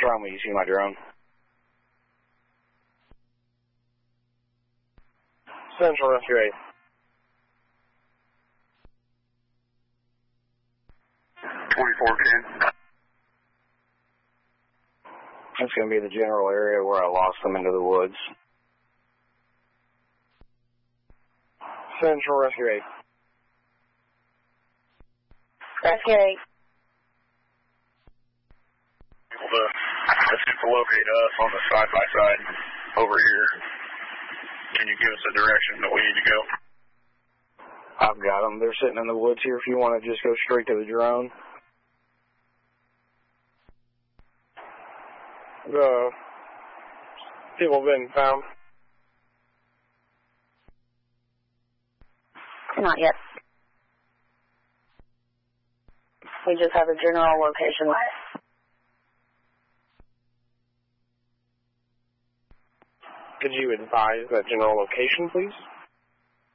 Trauma, you see my drone? Central Rescue 8. 2410. That's going to be the general area where I lost them into the woods. Central Rescue 8. Rescue 8. Let's locate us on the side-by-side over here. Can you give us a direction that we need to go? I've got them. They're sitting in the woods here if you want to just go straight to the drone. The people have been found? Not yet. We just have a general location. Could you advise that general location, please?